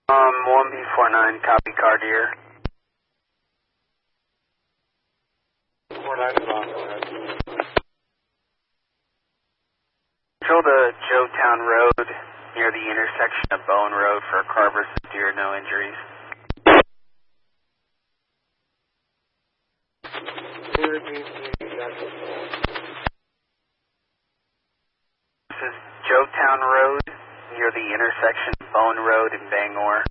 1B49, copy car deer. 49 is on, go ahead. Control the Joetown Road near the intersection of Bowen Road for a car versus deer, no injuries. This is Joetown Road near the intersection of Bowen Road and Bangor.